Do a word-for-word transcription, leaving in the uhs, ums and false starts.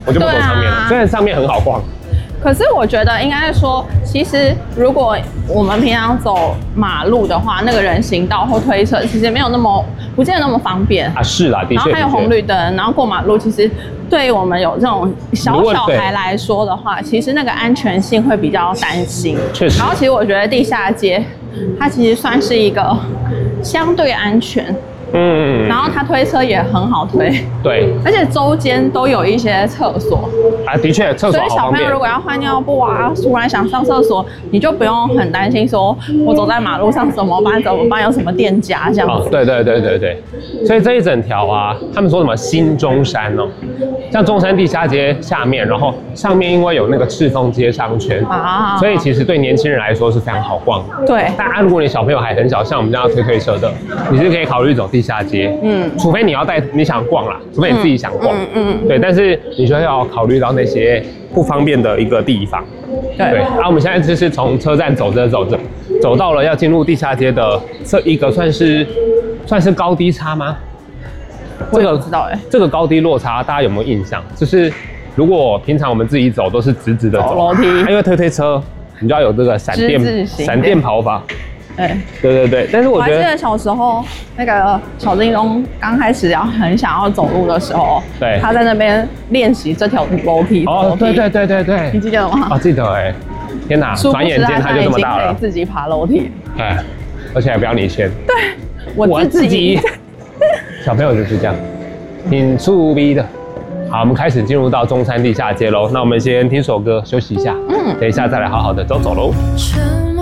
我就不走上面了。啊、虽然上面很好逛。 可是我觉得应该说，其实如果我们平常走马路的话，那个人行道或推车其实没有那么不见得那么方便啊。是啦，的确。 然后还有红绿灯，然后过马路，其实对于我们有这种小小孩来说的话，其实那个安全性会比较担心。 确实。 然后其实我觉得地下街，它其实算是一个相对安全。嗯，然后它推车也很好推， 对， 而且周间都有一些厕所啊，的确，厕所好方便。 所以小朋友如果要换尿布啊，突然想上厕所，你就不用很担心说，我走在马路上怎么办？怎么办？有什么店家这样子？ 哦，对对对对对，所以这一整条啊，他们说什么新中山哦，像中山地下街下面，然后上面因为有那个赤峰街商圈啊，所以其实对年轻人来说是非常好逛的。 对， 但如果你小朋友还很小，像我们这样推推车的，你是可以考虑走地下街，嗯，除非你要带你想逛啦，除非你自己想逛，嗯 嗯, 嗯，对，但是你就要考虑到那些不方便的一个地方，对，对啊，我们现在就是从车站走着走着，走到了要进入地下街的这一个算是算是高低差吗？ 这个不知道哎、欸， 这个高低落差大家有没有印象？就是如果平常我们自己走都是直直的走楼梯， 因为推推车你就要有这个闪电闪电跑法。对对对对，但是我觉得， 我还记得小时候那个小金钟刚开始要很想要走路的时候， 对， 他在那边练习这条楼梯。 哦，对对对对对， 你记得吗？ 哦，记得哎，天哪，转眼间他就这么大了， 自己爬楼梯。 哎，而且还不要你先。 对，我自己。 小朋友就是这样，挺粗逼的。好，我们开始进入到中山地下街喽。那我们先听首歌休息一下，嗯，等一下再来好好的走走喽。